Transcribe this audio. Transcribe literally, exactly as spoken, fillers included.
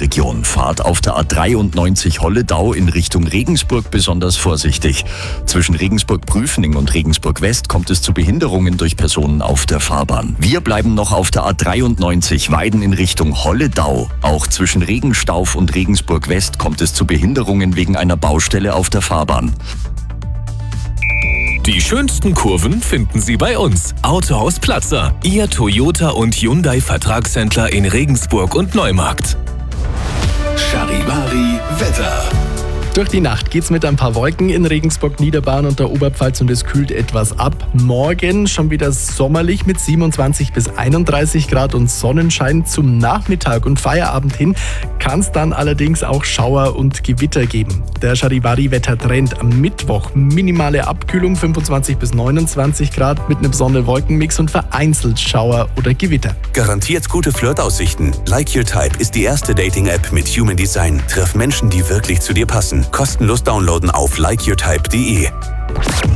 Region. Fahrt auf der A dreiundneunzig Holledau in Richtung Regensburg besonders vorsichtig. Zwischen Regensburg-Prüfening und Regensburg-West kommt es zu Behinderungen durch Personen auf der Fahrbahn. Wir bleiben noch auf der A dreiundneunzig Weiden in Richtung Holledau. Auch zwischen Regenstauf und Regensburg-West kommt es zu Behinderungen wegen einer Baustelle auf der Fahrbahn. Die schönsten Kurven finden Sie bei uns. Autohaus Platzer, Ihr Toyota und Hyundai Vertragshändler in Regensburg und Neumarkt. Charivari Wetter. Durch die Nacht geht's mit ein paar Wolken in Regensburg, Niederbayern und der Oberpfalz und es kühlt etwas ab. Morgen schon wieder sommerlich mit siebenundzwanzig bis einunddreißig Grad und Sonnenschein. Zum Nachmittag und Feierabend hin kann es dann allerdings auch Schauer und Gewitter geben. Der Charivari-Wettertrend am Mittwoch: minimale Abkühlung fünfundzwanzig bis neunundzwanzig Grad mit einem Sonne-Wolken-Mix und vereinzelt Schauer oder Gewitter. Garantiert gute Flirtaussichten. Like Your Type ist die erste Dating-App mit Human Design. Triff Menschen, die wirklich zu dir passen. Kostenlos downloaden auf like your type punkt de.